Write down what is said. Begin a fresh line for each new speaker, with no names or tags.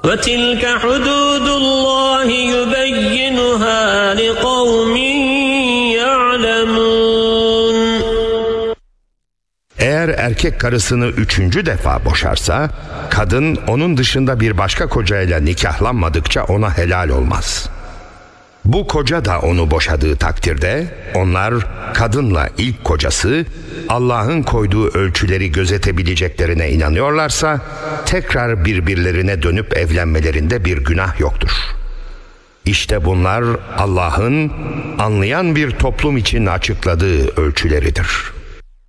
وَتِلْكَ حُدُودُ اللّٰهِ يُبَيِّنُهَا لِقَوْمٍ يَعْلَمُونَ.
Eğer erkek karısını 3. defa boşarsa, kadın onun dışında bir başka kocayla nikahlanmadıkça ona helal olmaz. Bu koca da onu boşadığı takdirde, onlar kadınla ilk kocası Allah'ın koyduğu ölçüleri gözetebileceklerine inanıyorlarsa, tekrar birbirlerine dönüp evlenmelerinde bir günah yoktur. İşte bunlar Allah'ın anlayan bir toplum için açıkladığı ölçüleridir.